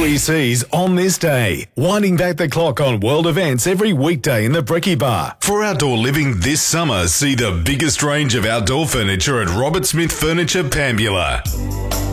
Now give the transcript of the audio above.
3C's On This Day, winding back the clock on world events every weekday in the Brekkie Bar. For outdoor living this summer, see the biggest range of outdoor furniture at Robert Smith Furniture, Pambula.